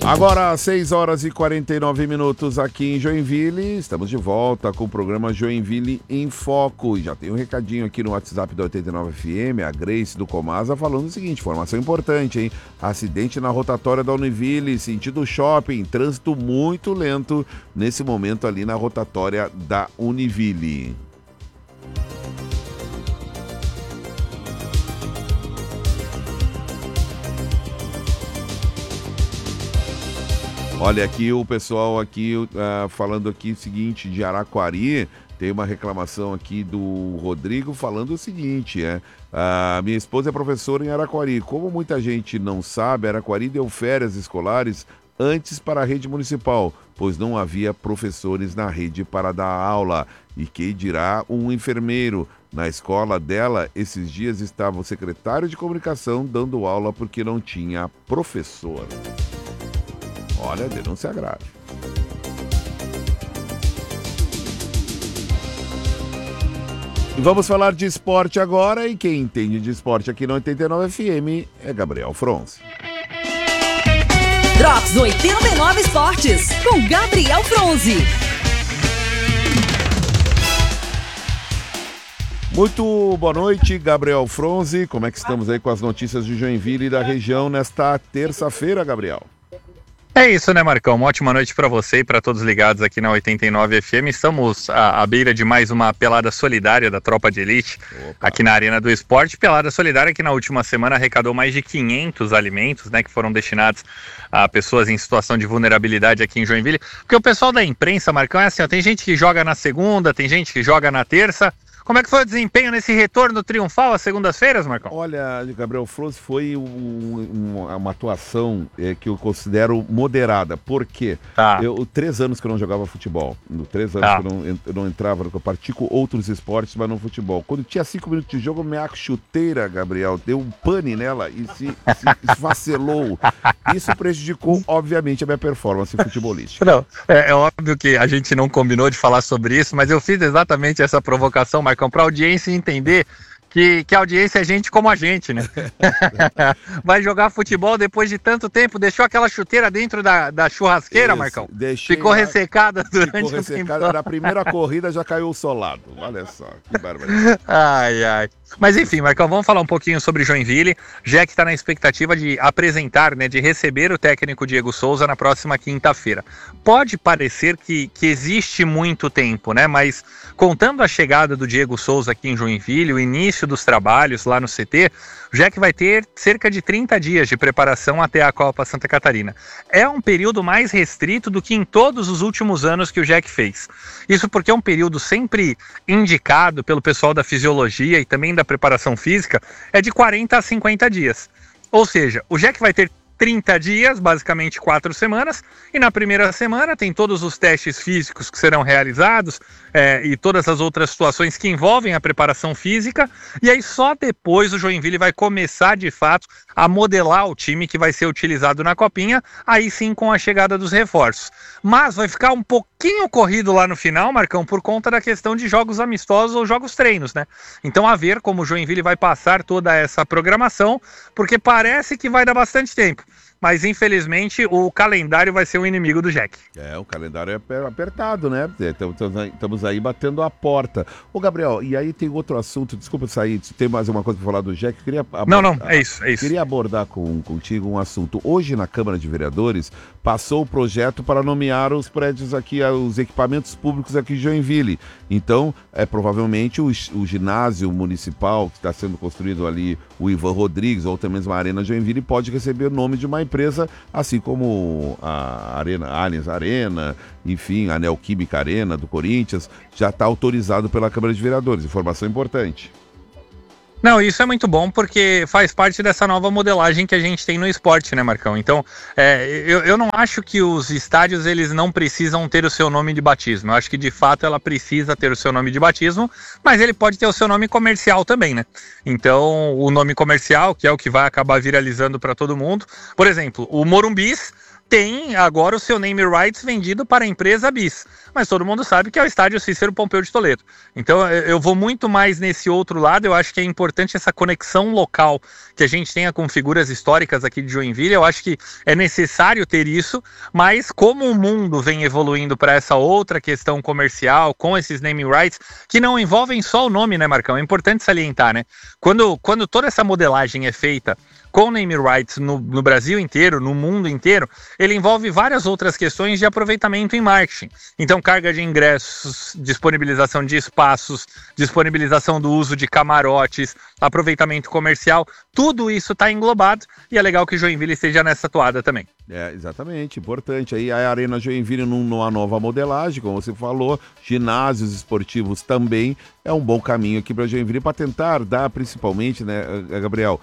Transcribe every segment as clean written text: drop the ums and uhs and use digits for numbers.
Agora, 6 horas e 49 minutos aqui em Joinville. Estamos de volta com o programa Joinville em Foco. E já tem um recadinho aqui no WhatsApp da 89 FM, a Grace do Comasa, falando o seguinte, informação importante, hein? Acidente na rotatória da Univille, sentido shopping, trânsito muito lento nesse momento ali na rotatória da Univille. Olha aqui o pessoal aqui falando aqui o seguinte, de Araquari, tem uma reclamação aqui do Rodrigo falando o seguinte, minha esposa é professora em Araquari, como muita gente não sabe, Araquari deu férias escolares antes para a rede municipal, pois não havia professores na rede para dar aula, e que dirá um enfermeiro. Na escola dela, esses dias estava o secretário de comunicação dando aula porque não tinha professor. Olha, denúncia grave. E vamos falar de esporte agora, e quem entende de esporte aqui no 89 FM é Gabriel Fronzi. Drops 89 Esportes, com Gabriel Fronzi. Muito boa noite, Gabriel Fronzi. Como é que estamos aí com as notícias de Joinville e da região nesta terça-feira, Gabriel? É isso, né, Marcão? Uma ótima noite para você e para todos ligados aqui na 89 FM. Estamos à beira de mais uma pelada solidária da Tropa de Elite. Opa. Aqui na Arena do Esporte. Pelada solidária que na última semana arrecadou mais de 500 alimentos, né, que foram destinados a pessoas em situação de vulnerabilidade aqui em Joinville. Porque o pessoal da imprensa, Marcão, é assim, ó, tem gente que joga na segunda, tem gente que joga na terça. Como é que foi o desempenho nesse retorno triunfal às segundas-feiras, Marcão? Olha, Gabriel Fronzi, foi uma atuação que eu considero moderada. Por quê? Eu 3 anos que eu não jogava futebol. 3 anos que eu não entrava, eu pratico outros esportes, mas não futebol. Quando tinha 5 minutos de jogo, minha chuteira, Gabriel, deu um pane nela e se esfacelou. Isso prejudicou, obviamente, a minha performance futebolística. Não, é óbvio que a gente não combinou de falar sobre isso, mas eu fiz exatamente essa provocação, Marcão, para a audiência entender que a audiência é gente como a gente, né? Vai jogar futebol depois de tanto tempo, deixou aquela chuteira dentro da churrasqueira, isso, Marcão? Ficou ressecada durante o tempo. Na primeira corrida já caiu o solado. Olha só, que barbaridade. Ai. Mas enfim, Marcão, vamos falar um pouquinho sobre Joinville. Jack está na expectativa de apresentar, né, de receber o técnico Diego Souza na próxima quinta-feira. Pode parecer que existe muito tempo, né? Mas contando a chegada do Diego Souza aqui em Joinville, o início dos trabalhos lá no CT, o Jack vai ter cerca de 30 dias de preparação até a Copa Santa Catarina. É um período mais restrito do que em todos os últimos anos que o Jack fez. Isso porque é um período sempre indicado pelo pessoal da fisiologia e também da preparação física, é de 40 a 50 dias. Ou seja, o Jack vai ter 30 dias, basicamente 4 semanas, e na primeira semana tem todos os testes físicos que serão realizados e todas as outras situações que envolvem a preparação física, e aí só depois o Joinville vai começar de fato a modelar o time que vai ser utilizado na Copinha, aí sim com a chegada dos reforços. Mas vai ficar um pouquinho corrido lá no final, Marcão, por conta da questão de jogos amistosos ou jogos treinos, né? Então a ver como o Joinville vai passar toda essa programação, porque parece que vai dar bastante tempo. Mas infelizmente o calendário vai ser o inimigo do Jack. O calendário é apertado, né? Estamos aí batendo a porta. Ô Gabriel, e aí tem outro assunto, desculpa sair, tem mais uma coisa para falar do Jack? Não, é isso. Queria abordar contigo um assunto. Hoje na Câmara de Vereadores passou o projeto para nomear os prédios aqui, os equipamentos públicos aqui em Joinville. Então, provavelmente o ginásio municipal que está sendo construído ali, o Ivan Rodrigues, ou também a Arena Joinville, pode receber o nome de uma empresa, assim como a Allianz Arena, enfim, a Neoquímica Arena do Corinthians, já está autorizado pela Câmara de Vereadores. Informação importante. Não, isso é muito bom porque faz parte dessa nova modelagem que a gente tem no esporte, né, Marcão? Então, eu não acho que os estádios eles não precisam ter o seu nome de batismo. Eu acho que, de fato, ela precisa ter o seu nome de batismo, mas ele pode ter o seu nome comercial também, né? Então, o nome comercial, que é o que vai acabar viralizando para todo mundo. Por exemplo, o Morumbis tem agora o seu name rights vendido para a empresa Bis, mas todo mundo sabe que é o estádio Cícero Pompeu de Toledo. Então eu vou muito mais nesse outro lado. Eu acho que é importante essa conexão local que a gente tenha com figuras históricas aqui de Joinville. Eu acho que é necessário ter isso, mas como o mundo vem evoluindo para essa outra questão comercial, com esses naming rights, que não envolvem só o nome, né, Marcão? É importante salientar, né? Quando toda essa modelagem é feita com name rights no Brasil inteiro, no mundo inteiro, ele envolve várias outras questões de aproveitamento em marketing. Então, carga de ingressos, disponibilização de espaços, disponibilização do uso de camarotes, aproveitamento comercial, tudo isso está englobado e é legal que Joinville esteja nessa toada também. Exatamente, importante. Aí a Arena Joinville numa nova modelagem, como você falou, ginásios esportivos também é um bom caminho aqui para Joinville para tentar dar, principalmente, né, Gabriel,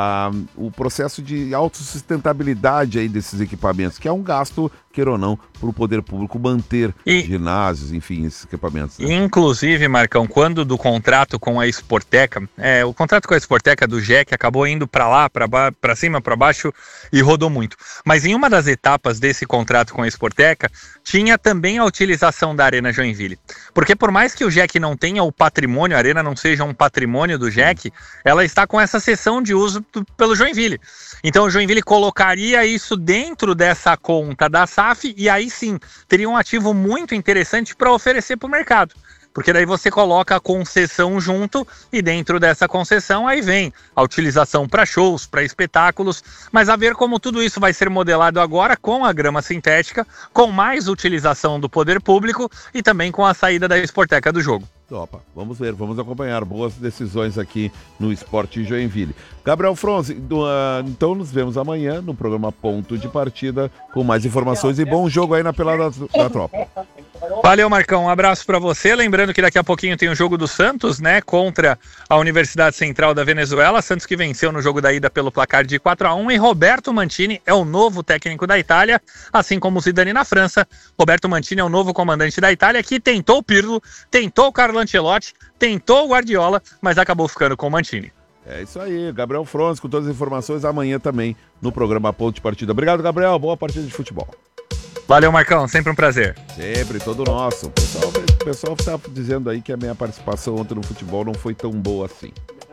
o processo de autossustentabilidade aí desses equipamentos, que é um gasto, queira ou não, para o poder público manter ginásios, enfim, esses equipamentos. Né? Inclusive, Marcão, quando do contrato com a Esporteca, o contrato com a Esporteca do GEC acabou indo para lá, para cima, para baixo e rodou muito. Mas em uma das etapas desse contrato com a Esporteca, tinha também a utilização da Arena Joinville. Porque por mais que o GEC não tenha o patrimônio, a Arena não seja um patrimônio do GEC, ela está com essa cessão de uso pelo Joinville. Então o Joinville colocaria isso dentro dessa conta da SAF e aí sim, teria um ativo muito interessante para oferecer para o mercado. Porque daí você coloca a concessão junto e dentro dessa concessão aí vem a utilização para shows, para espetáculos, mas a ver como tudo isso vai ser modelado agora com a grama sintética, com mais utilização do poder público e também com a saída da Esporteca do jogo. Opa, vamos ver, vamos acompanhar boas decisões aqui no Esporte Joinville. Gabriel Fronzi, então nos vemos amanhã no programa Ponto de Partida com mais informações e bom jogo aí na pelada da tropa. Valeu, Marcão, um abraço para você, lembrando que daqui a pouquinho tem o jogo do Santos, né, contra a Universidade Central da Venezuela, Santos que venceu no jogo da ida pelo placar de 4-1 e Roberto Mantini é o novo técnico da Itália, assim como o Zidane na França. Roberto Mantini é o novo comandante da Itália que tentou o Pirlo, tentou o Carlo Ancelotti, tentou o Guardiola, mas acabou ficando com o Mantini. É isso aí, Gabriel Fronzi com todas as informações amanhã também no programa Ponto de Partida. Obrigado, Gabriel, boa partida de futebol. Valeu, Marcão, sempre um prazer. Sempre, todo nosso. O pessoal está dizendo aí que a minha participação ontem no futebol não foi tão boa assim.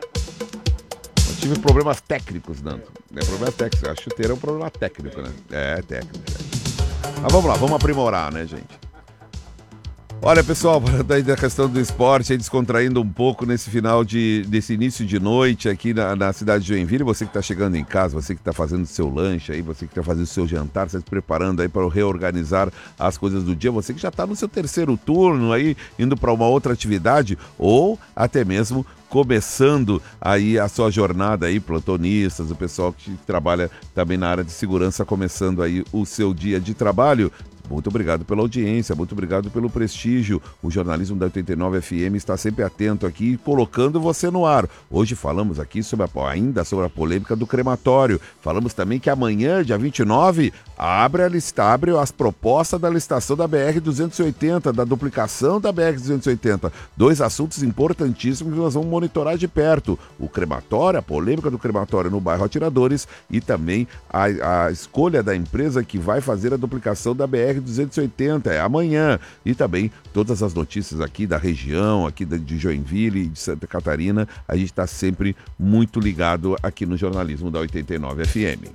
Eu tive problemas técnicos, Nando. Problemas técnicos, a chuteira é um problema técnico, né? Técnico. Mas vamos lá, vamos aprimorar, né, gente? Olha, pessoal, daí da questão do esporte, aí descontraindo um pouco desse início de noite aqui na cidade de Joinville, você que está chegando em casa, você que está fazendo seu lanche aí, você que está fazendo seu jantar, você se preparando aí para reorganizar as coisas do dia, você que já está no seu terceiro turno aí, indo para uma outra atividade, ou até mesmo começando aí a sua jornada aí, plantonistas, o pessoal que trabalha também na área de segurança, começando aí o seu dia de trabalho. Muito obrigado pela audiência, muito obrigado pelo prestígio. O jornalismo da 89 FM está sempre atento aqui, colocando você no ar. Hoje falamos aqui ainda sobre a polêmica do crematório. Falamos também que amanhã, dia 29, abre as propostas da licitação da BR-280, da duplicação da BR-280. Dois assuntos importantíssimos que nós vamos monitorar de perto. O crematório, a polêmica do crematório no bairro Atiradores e também a escolha da empresa que vai fazer a duplicação da BR-280 é amanhã. E também todas as notícias aqui da região, aqui de Joinville e de Santa Catarina, a gente está sempre muito ligado aqui no jornalismo da 89 FM.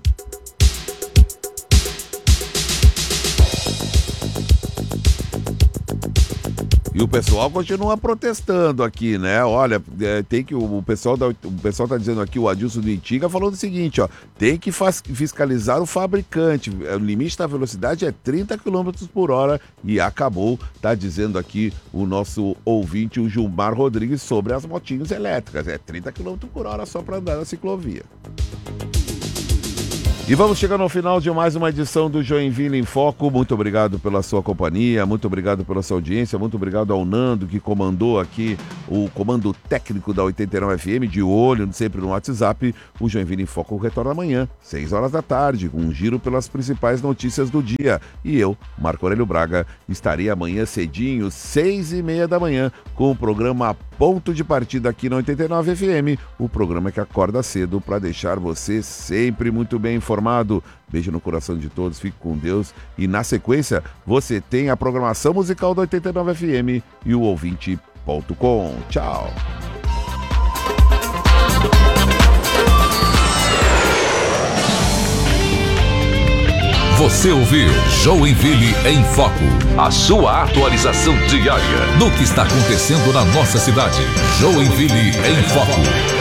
E o pessoal continua protestando aqui, né? Olha, tem que o pessoal tá dizendo aqui, o Adilson do Itiga falando o seguinte, ó, tem que fiscalizar o fabricante. O limite da velocidade é 30 km por hora e acabou, tá dizendo aqui o nosso ouvinte, o Gilmar Rodrigues, sobre as motinhas elétricas. É 30 km por hora só para andar na ciclovia. E vamos chegando ao final de mais uma edição do Joinville em Foco. Muito obrigado pela sua companhia, muito obrigado pela sua audiência, muito obrigado ao Nando que comandou aqui o comando técnico da 89 FM, de olho sempre no WhatsApp. O Joinville em Foco retorna amanhã, 6 horas da tarde, com um giro pelas principais notícias do dia. E eu, Marco Aurélio Braga, estarei amanhã cedinho, 6:30 da manhã, com o programa ponto de partida aqui na 89 FM, o programa que acorda cedo para deixar você sempre muito bem informado. Beijo no coração de todos, fique com Deus. E na sequência, você tem a programação musical da 89 FM e o ouvinte.com. Tchau. Você ouviu Joinville em Foco, a sua atualização diária do que está acontecendo na nossa cidade. Joinville em Foco.